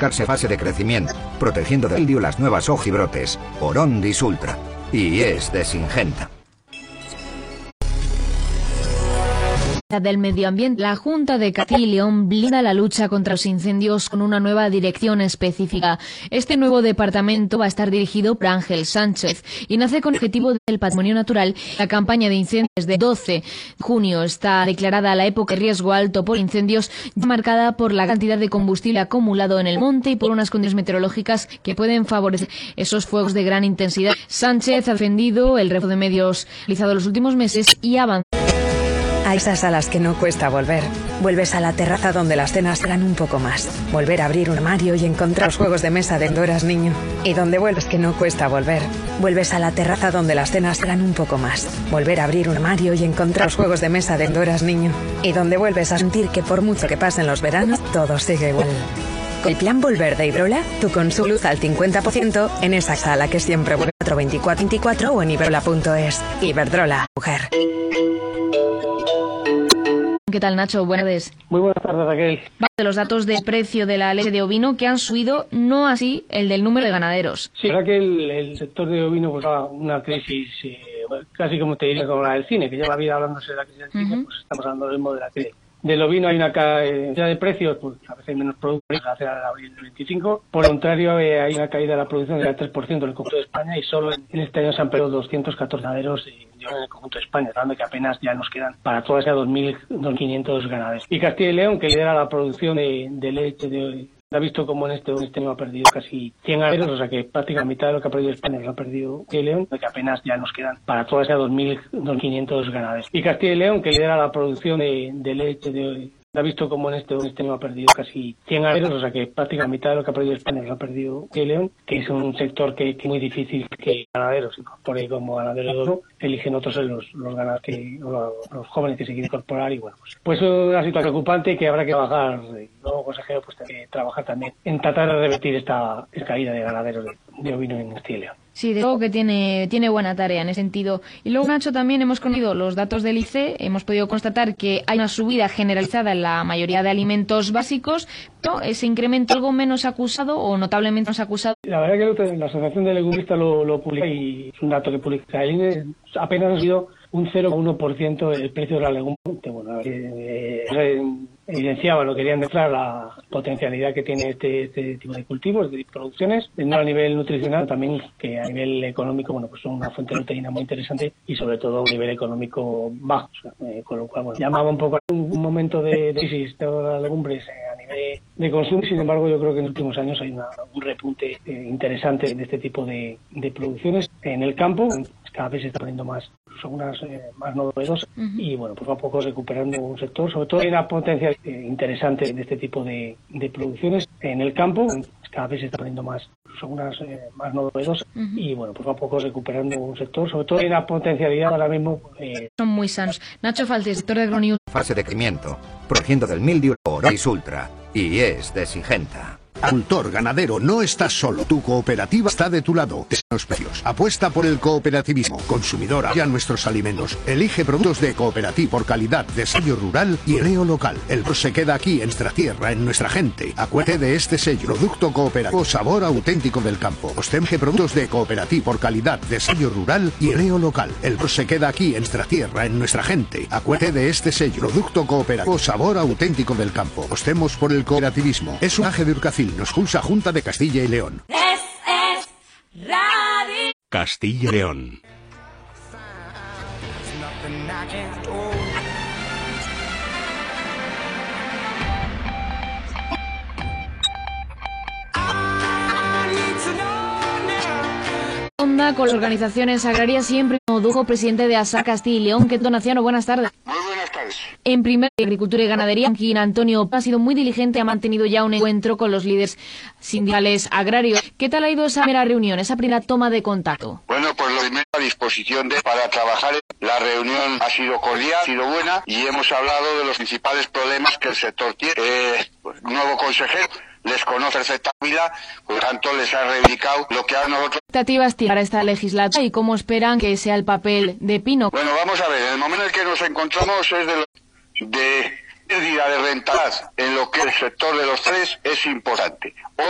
acercarse a fase de crecimiento, protegiendo del mildio las nuevas hojibrotes, Orondis Ultra, y es de Syngenta. Del medio ambiente, la Junta de Castilla y León blinda la lucha contra los incendios con una nueva dirección específica. Este nuevo departamento va a estar dirigido por Ángel Sánchez y nace con el objetivo del patrimonio natural. La campaña de incendios de 12 de junio está declarada la época de riesgo alto por incendios, marcada por la cantidad de combustible acumulado en el monte y por unas condiciones meteorológicas que pueden favorecer esos fuegos de gran intensidad. Sánchez ha defendido el refuerzo de medios realizado en los últimos meses y avanza. A esas a las que no cuesta volver. Vuelves a la terraza donde las cenas eran un poco más. Volver a abrir un armario y encontrar los juegos de mesa de cuando eras niño. Y donde vuelves que no cuesta volver. Vuelves a la terraza donde las cenas eran un poco más. Volver a abrir un armario y encontrar los juegos de mesa de cuando eras niño. Y donde vuelves a sentir que por mucho que pasen los veranos, todo sigue igual. Con el plan Volver de Iberdrola, tú con su luz al 50% en esa sala que siempre vuelve 42424 o en iberdrola.es. Iberdrola, mujer. ¿Qué tal, Nacho? Buenas tardes. Muy buenas tardes, Raquel. De los datos de precio de la leche de ovino que han subido, no así el del número de ganaderos. Sí, la verdad que el sector de ovino pues va una crisis casi como te diría como la del cine, que lleva vida hablándose de la crisis del cine, pues estamos hablando del mismo de la crisis. Del ovino hay una caída de precios, pues a veces hay menos productos hacia abril del 25. Por el contrario, hay una caída de la producción del 3% en el conjunto de España y solo en este año se han perdido 214 ganaderos en el conjunto de España, hablando que apenas ya nos quedan para todas esas 2.500 ganaderos. Y Castilla y León, que lidera la producción de leche de ha visto como en este año ha perdido casi 100 ganaderos, o sea que prácticamente mitad de lo que ha perdido España lo ha perdido Castilla y León, que apenas ya nos quedan para todas esas 2.500 ganaderos. Y Castilla y León, que lidera la producción de leche ha visto como en este año ha perdido casi 100 ganaderos, o sea que prácticamente mitad de lo que ha perdido España lo ha perdido Castilla y León, que es un sector que es muy difícil que ganaderos se incorporen como ganaderos de oro, eligen otros los ganaderos los jóvenes que se quieren incorporar y bueno, pues es una situación preocupante que habrá que trabajar. Luego, consejero, pues tiene que trabajar también en tratar de revertir esta caída de ganaderos de ovino en Castilla y León. Sí, de luego que tiene buena tarea en ese sentido. Y luego, Nacho, también hemos conocido los datos del ICE, hemos podido constatar que hay una subida generalizada en la mayoría de alimentos básicos, pero ese incremento algo menos acusado o notablemente menos acusado. La verdad que la Asociación de Legumbristas lo publica y es un dato que publica el INE, apenas ha sido un 0,1% el precio de la legumbre. Bueno, evidenciaba, lo querían declarar, la potencialidad que tiene este tipo de cultivos, de producciones, no a nivel nutricional, también que a nivel económico, bueno, pues son una fuente de proteína muy interesante y sobre todo a un nivel económico bajo, con lo cual, bueno, llamaba un poco a un momento de crisis de las legumbres a nivel de consumo. Sin embargo, yo creo que en los últimos años hay un repunte interesante de este tipo de producciones en el campo. Cada vez se está poniendo más, son unas más novedosas y bueno, poco a poco recuperando un sector, sobre todo hay una potencia interesante de este tipo de producciones en el campo. Cada vez se está poniendo más, son unas más novedosas y bueno, poco a poco recuperando un sector, sobre todo hay una potencialidad ahora mismo. Son muy sanos. Nacho Faltes, sector de AgroNews. Fase de crecimiento, protegiendo del mildio, Orondis Ultra, y es de Syngenta. Agricultor, ganadero, no estás solo. Tu cooperativa está de tu lado. Los precios. Apuesta por el cooperativismo. Consumidor, apoya nuestros alimentos. Elige productos de cooperativa por calidad, desarrollo rural y empleo local. El pro se queda aquí, en nuestra tierra, en nuestra gente. Acuérdate de este sello. Producto cooperativo, sabor auténtico del campo. Ostenge productos de cooperativa por calidad, desarrollo rural y empleo local. El pro se queda aquí, en nuestra tierra, en nuestra gente. Acuérdate de este sello. Producto cooperativo, sabor auténtico del campo. Ostemos por el cooperativismo. Es un aje de Urcacil. Nos pulsa Junta de Castilla y León. Es Radio Castilla y León. Onda con las organizaciones agrarias siempre Dujo, presidente de ASA Castilla y León. Queto Naciano, buenas tardes. Muy buenas tardes. En primer lugar, Agricultura y Ganadería, Joaquín Antonio ha sido muy diligente, ha mantenido ya un encuentro con los líderes sindicales agrarios. ¿Qué tal ha ido esa primera reunión, esa primera toma de contacto? Bueno, pues lo primero, a disposición para trabajar. La reunión ha sido cordial, ha sido buena y hemos hablado de los principales problemas que el sector tiene. Nuevo consejero les conoce perfectamente, por lo tanto les ha reivindicado lo que a nosotros. ¿Expectativas tienen para esta legislatura y cómo esperan que sea el papel de Pino? Bueno, vamos a ver, el momento en el que nos encontramos es de pérdida de rentabilidad en lo que el sector de los tres es importante.